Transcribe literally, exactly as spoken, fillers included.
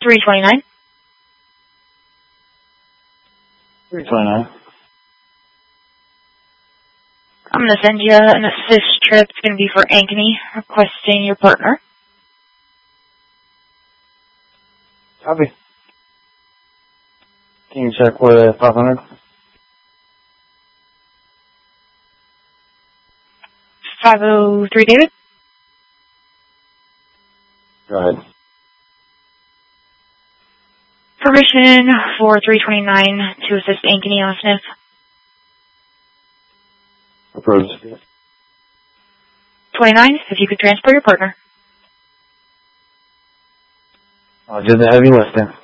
three twenty-nine. three twenty-nine. I'm going to send you an assist trip. It's going to be for Ankeny, requesting your partner. Copy. Can you check with five hundred? five oh three, David. Go ahead. Permission for three twenty-nine to assist Ankeny on a sniff. Approved. twenty-nine, if you could transfer your partner. I'll do the heavy lifting.